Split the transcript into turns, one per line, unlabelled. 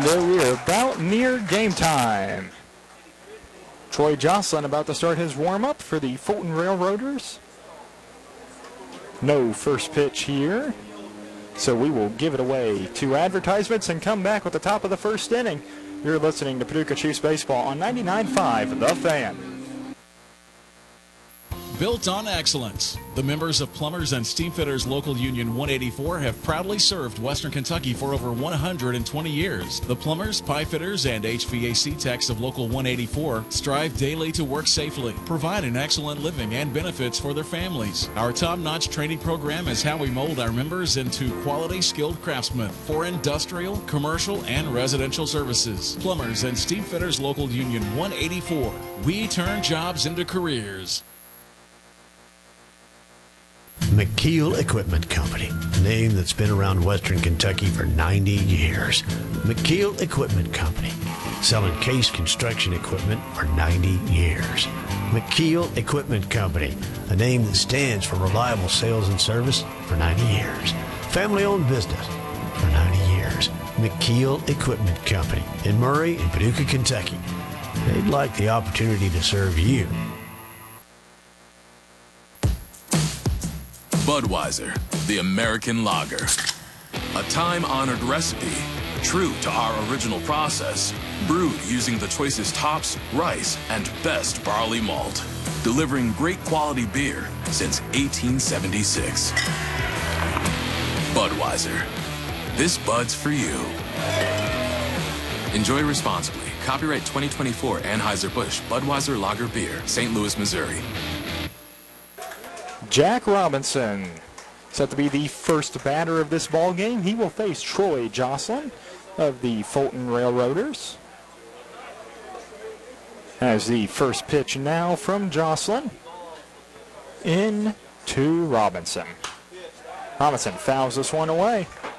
And we're about near game time. Troy Jocelyn about to start his warm-up for the Fulton Railroaders. No first pitch here, so we will give it away to advertisements and come back with the top of the first inning. You're listening to Paducah Chiefs Baseball on 99.5 The Fan.
Built on excellence. The members of Plumbers and Steamfitters Local Union 184 have proudly served Western Kentucky for over 120 years. The plumbers, pipe fitters, and HVAC techs of Local 184 strive daily to work safely, provide an excellent living and benefits for their families. Our top-notch training program is how we mold our members into quality, skilled craftsmen for industrial, commercial, and residential services. Plumbers and Steamfitters Local Union 184. We turn jobs into careers.
McKeel Equipment Company, a name that's been around Western Kentucky for 90 years. McKeel Equipment Company, selling case construction equipment for 90 years. McKeel Equipment Company, a name that stands for reliable sales and service for 90 years. Family-owned business for 90 years. McKeel Equipment Company in Murray and Paducah, Kentucky. They'd like the opportunity to serve you.
Budweiser, the American lager. A time-honored recipe, true to our original process, brewed using the choicest hops, rice, and best barley malt, delivering great quality beer since 1876. Budweiser. This Bud's for you. Enjoy responsibly. Copyright 2024 Anheuser-Busch Budweiser Lager Beer, St. Louis, Missouri.
Jack Robinson, set to be the first batter of this ball game. He will face Troy Jocelyn of the Fulton Railroaders. As the first pitch now from Jocelyn in to Robinson. Robinson fouls this one away.